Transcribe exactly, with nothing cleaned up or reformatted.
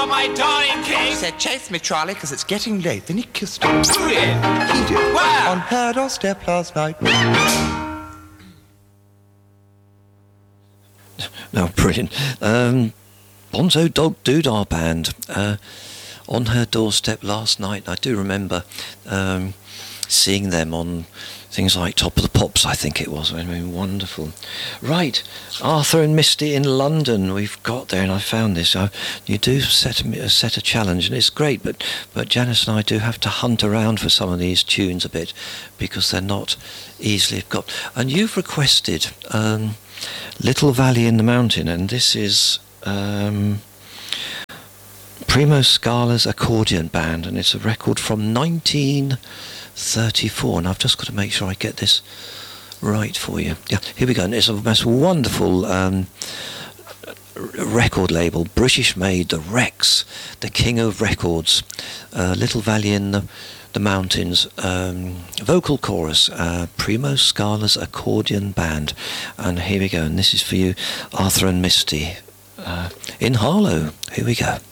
Oh, my darling king. He said, chase me, Charlie, because it's getting late. Then he kissed her. Who did? He did. Where? On her doorstep last night. No, brilliant. Um, Bonzo Dog Doodah Band. Uh, on her doorstep last night. I do remember um, seeing them on things like Top of the Pops, I think it was. I mean, wonderful. Right, Arthur and Misty in London. We've got there, and I found this. Uh, you do set a, set a challenge, and it's great, but, but Janice and I do have to hunt around for some of these tunes a bit, because they're not easily got. And you've requested um, Little Valley in the Mountain, and this is... Um, Primo Scala's Accordion Band, and it's a record from nineteen thirty-four, and I've just got to make sure I get this right for you. Yeah, here we go. And it's a most wonderful um, record label, British made, the Rex, the king of records, uh, Little Valley in the, the Mountains, um, vocal chorus, uh, Primo Scala's Accordion Band. And here we go, and this is for you, Arthur and Misty, uh, in Harlow. Here we go.